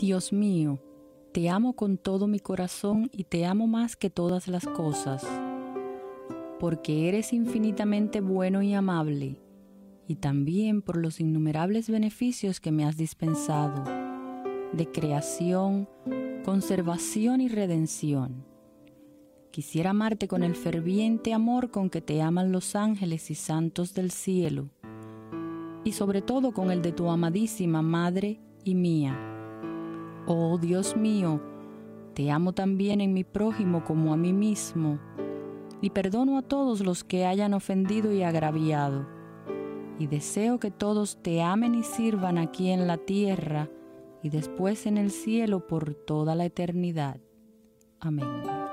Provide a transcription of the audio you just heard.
Dios mío, te amo con todo mi corazón y te amo más que todas las cosas, porque eres infinitamente bueno y amable, y también por los innumerables beneficios que me has dispensado, de creación, conservación y redención. Quisiera amarte con el ferviente amor con que te aman los ángeles y santos del cielo, y sobre todo con el de tu amadísima Madre y mía. Oh Dios mío, te amo también en mi prójimo como a mí mismo, y perdono a todos los que hayan ofendido y agraviado, y deseo que todos te amen y sirvan aquí en la tierra y después en el cielo por toda la eternidad. Amén.